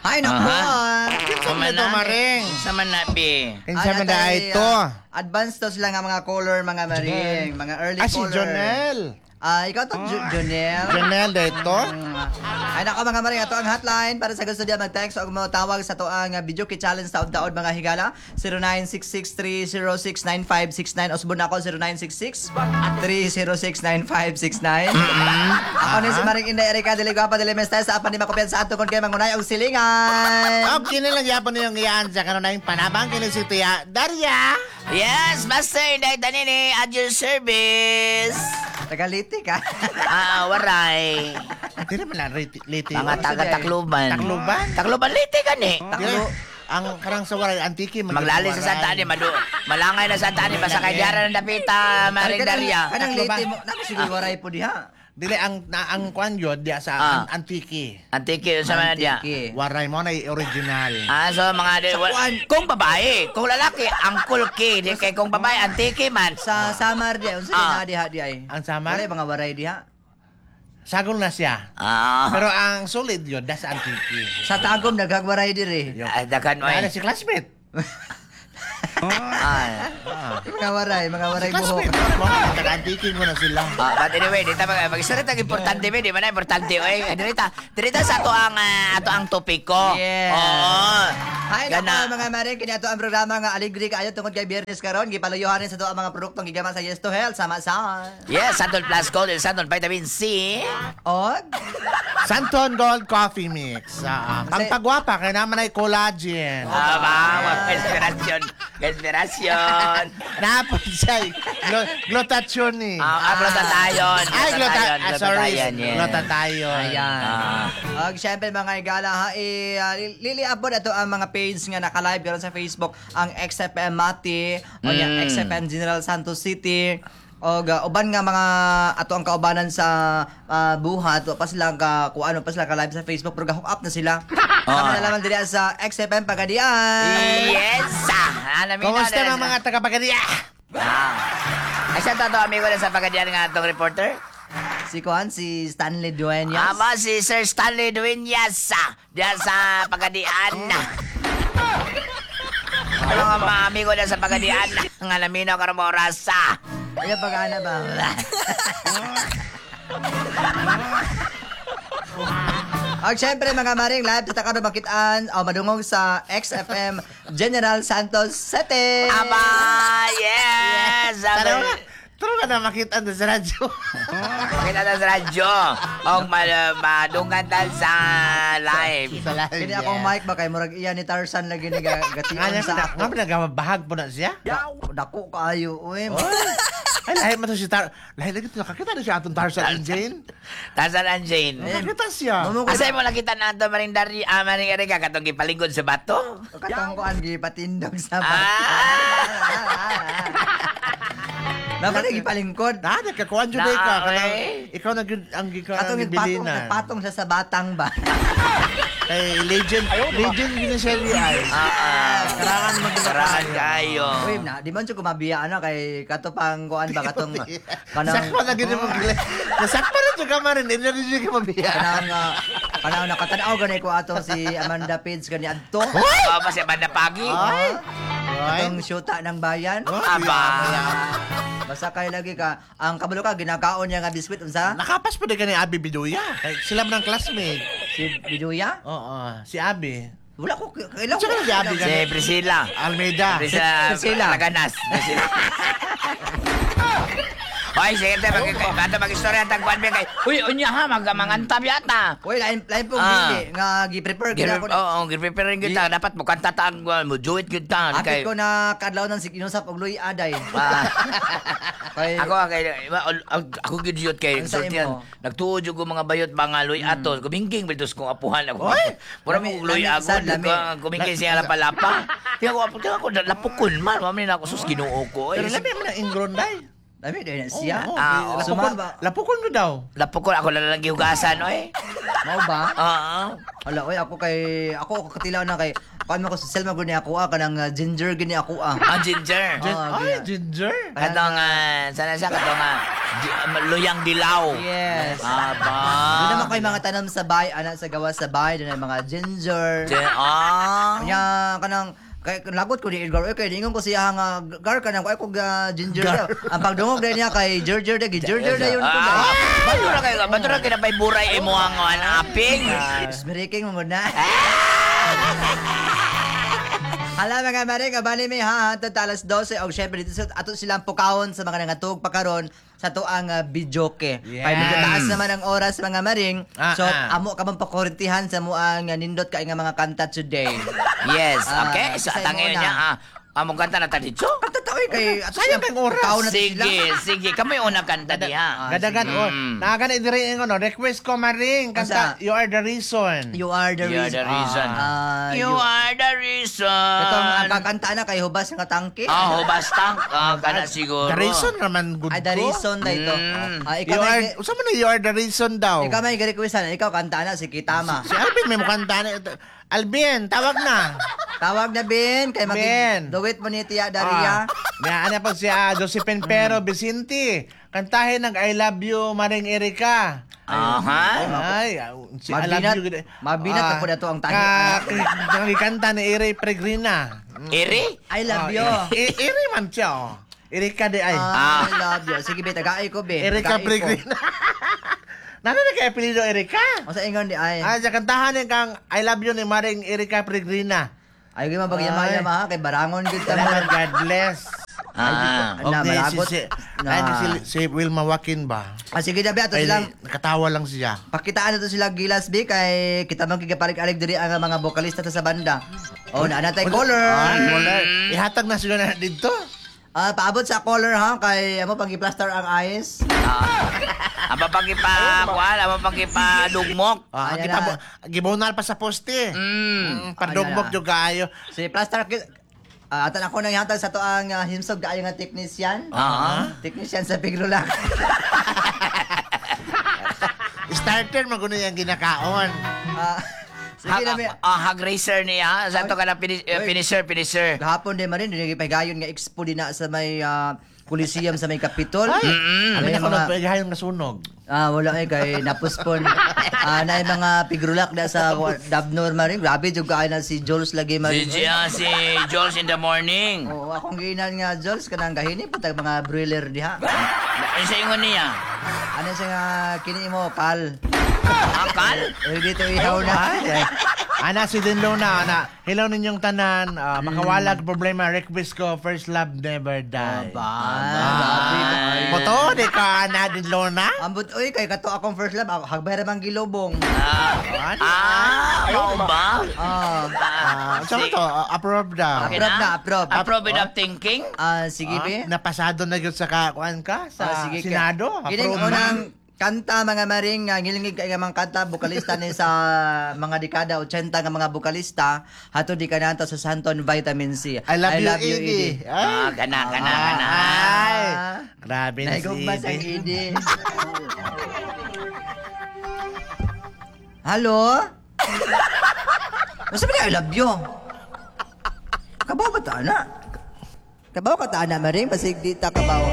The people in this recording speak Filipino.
Ay, naku. Kinsa man ito, Maring? Sa manabi. Kinsa man na ito? Advanced to sila nga mga color, mga Maring. Mga early Si color. Jonel. Ikaw to, Jonel. Jonel dito? Ay, nako mga Maring. Ito ang hotline para sa gusto niya mag-text o tawag sa to ang video key challenge taon-taon mga higala. 0966-306-9569. Osbon ako 0966-306-9569. Ako ni si Maring Inday Erika Deligwapa Delimesta sa apan ni Makopian sa ato kung kayo mangunay og silingan. Okay na lang yapon niyong iyaan sa kanunayang panabang kini si Tia Daria. Yes, Master Inday Tanini, at your service. Tagaliti ka. Waray. Hindi naman lang liti. Mga taga-Takluban. Takluban? Takluban liti ka ni. Ang karang sa waray antiki Maglali sa Santa Ani, malangay na Santa Ani, basta kay Diara ng Dapita, Maring Daria. Kanang liti mo. Naku, sige, waray po diha. Dili ang kwan yun diya sa antiki. Antiki, sa mga diya. Waray mo na original. So mga kung babae, kung lalaki, Uncle K. Di kay kung babae, Antiki man. Sa Samar diha, unsa na diha diha. Ang Samar? Wala mga waray diha. Sagol na siya. Pero ang solid yun, das antiki. Sa Tagum naghagwaray diri. Dagan mo Ano si classmate? Mga waray buhok. Taga-antiki mo na sila. But anyway, dito mag-istorya tag importante ba, di ba na importante oy. Dirita sa ato ang topiko. Yes. Oo. Hay nako mga Maring, kini ato ang programa nga aligri kaayo tungod kay Biyernes karon gipalayuhanin sa to ang mga produktong gigaman sa Yes to Health sama sa Yes, Santon Plus Gold and Santon Vitamin C. og Santon Gold Coffee Mix. Ang pagwapa, kaya naman ay collagen. Inspirasyon. Inspirasyon. Napon siya. Glutathione eh. Glutathione. Ay, sorry. Yes. Glutathione. ayan. Og syempre mga igala ha, liliabot ato ang mga page nga naka-live karon sa Facebook ang XFM Mati o yung XFM General Santos City o uban nga mga ato ang kaubanan sa buhat o pa sila kung ano pa sila ka-live sa Facebook pero hook up na sila. Kami na naman diri sa XFM Pagadian. Yes. Kumusta ng mga taga-Pagadia? Ay, siya to amigo na sa Pagadian nga itong reporter? Si Stanley Dueñas. Si Sir Stanley Dueñas diyan sa Pagadian. Ano nga mga amigo na sa Pagadian nga lamino karong orasa. Ay, pag-ana ba? Og syempre mga Maring live sa takano makitaan o madungog sa XFM General Santos City. Yes. Taro ka na makita sa radyo. Makita na sa radyo. O madungan tal sa live. Sa live. Kini akong mic ba kay murag iya ni Tarzan lagi ni gatian sa ako. Nga nagabahag po na siya? Dako kaayo uy. Ay, lahat mo to si lahat lagi ito. Nakakita na siya atong Tarzan and Jane. Tarzan and Jane. Nakakita siya. Asay mo nakita na ito, Maring Dari, Maring Erika, katong gipalingkod sa bato? Katong kuan gipatindog sa bato. Dapat gipalingkod. Nagkakuan dyan ka. Ikaw ang gibilinan. Nagpatong siya sa batang ba? Kay legend yun siya ay. Karangan magkarangan kayo. Uy, di man siya kumabiya kay katopang kuan ba katong sakpa na gini mong gila. Nasakpa na siya ka marin. Hindi na siya kumabiya. Kanang nakatanaw ganay ko ato si Amanda Page gani adto. Pa si Amanda Pagi. Atong syuta ng bayan. Basta kay lagi ka ang kabalo ka ginakaon niya nga biskwit unsa? Nakapas pa din ka ni Abi Biduya. Sila man ang classmate. Si Biduya? Oo, si Abi. Wala ko kailan Saka si Abi Si Priscilla. Almeida. Priscilla Laganas. Hoy, sige tayo, mag-istorya ang tagpuan kay. Uy, unya ha, mangantab yata. Uy, lain po hindi nga gi-prepare gina ko. Oo, gi-prepare rin kita. Dapat mo kanta taang mo juit kita. Apit ko na kadlaw ng inusap og luy aday. Ako gidyot kay sultian. Nagtuod ko mga bayot mga luy ato. Kumingking biltos kong apuhan ako. Pura mo luy ako. Kumingking siya lapalapa. Tingnan ko lapukon man. Mamay na ako sus Ginoo ko. Pero labi mo na ingronday. Dami din siya. Lapukon mo daw. Lapukon ako na lang gihugasan oy. Mao ba? Oo. Wala oy ako katilaw na kay paano ko sa Selma guni ako kanang ginger gini ako Ginger. Ay, ginger. Katong sana siya katong Luyang dilaw. Yes. Aba. Doon naman ko yung mga tanom sa bahay, anak sa gawa sa bahay, doon yung mga ginger. Kanya kanang kay lagot ko ni Edgar, kay dingon ko siya nga gar kanang ay ko ginger daw. Ang pagdungog na niya kay ginger na yun ko. Bato na kayo may buray mo ang aping. Breaking mo muna. Hala mga mare, kabali may hahantad alas 12 o syempre dito ato silang pukawon sa mga nangatug pa karon sa tuang videoke. Yes. Kay medyo taas naman ang oras mga maring. So amo ka bang pakorentihan sa mo ang nindot ka nga mga kanta today. Yes, okay. So kasi atangin muna. niya among kanta na ta dito. Kanta taoy kay ato Sayang silang ang oras. pukawon na sila. Sige. Kami una kanta diha. Gadagan o. Nagana idiri ngo request ko maring kanta Asa? You Are the Reason. You are the You are the reason. You are the reason. Itong ang kakanta na kay hubas nga tangke. Basta kana siguro. The Reason naman good Ay, the ko. reason na ito. Ikaw You are, may, usa man na You Are the Reason daw. ikaw may requestan. Ikaw kanta na si Kitama. Si Alvin may mukanta na. Alvin, tawag na. Tawag na Ben kay Ben. duwit mo ni Tia Daria. Ano pa si Josephine Pero Vicente. Kantahin ng I Love You Maring Erika. Ay, si I Love You. Mabinat ako na to ang tahi. Kanta ni Iri Pregrina. Iri? I love you. Iri man siya. Oh. Erika de ay. I love you. Sige, be, tagaay ko, be. Erika Tagaay ko. Pregrina. Narinig kay apelido Erika? O sa ingon di ay. Sa kantahan ni kang I Love You ni Maring Erika Pregrina. Ay, gima bagyama-yama ha. Kay barangon gid ta mo. God bless. Na, malagot. Si Wilma Joaquin ba? Sige na, be. Ato Ay, silang nakatawa lang siya. pakitaan na to sila gilas, be. Kay kita man kigapalig-alig diri ang mga bokalista ta sa banda. O, naanatay color. Wala. Ihatag na sila na dito. Paabot sa color ha. Kay amo pang-plaster ang eyes. Aba pagkipadugmok. Ayan Kita na. mo, gibunal pa sa poste. Padugmok Ayan na. yung kayo. Si plaster atan ako nang ihatag sa to ang himsog kaayo nga technician. Technician sa Pigrulak. Starter, maguno yung ginakaon. Sige na, be. Hag racer niya. Sa to ka na finisher. Gahapon din man rin, pahigayon nga expo din na sa may Coliseum sa may Capitol. Amin May ako mga nagpagahayong nasunog. wala kay napuspon. Na yung mga pigrulak na sa Dabnor man rin. Grabe jud kaayo na si Jules lagi man rin. Si Jules in the morning. Oo, akong giinan nga Jules kanang gahini patag mga broiler diha. Ano sa ingon niya? Ano siya nga kini mo pal. Akal? Dito ihaw na. Ana, si Dinlo na. Hello ninyong tanan. Makawalag problema. Request ko, first love never die. Moto, di ka na Dinlo na? Ambot oy kay kato akong first love hagbay ra mang gilubong. Oo ba? Saan to? Approve daw. Approve. Approve of thinking? Sige be. Napasado na yun sa kakuan ka? Sa Sige, Senado? Kining Approve unang na? kanta mga maring ngilingig kay nga mga kanta bukalista ni sa mga dekada 80 nga mga bukalista hato di kananta sa Santon Vitamin C. I love you, Edie. Gana. Ay, grabe na si Naigugmas ang Edie. Edie. Hello? Masabi na I love you. Kabaw ka ta na? Kabaw ka ta na maring basig di ta kabaw.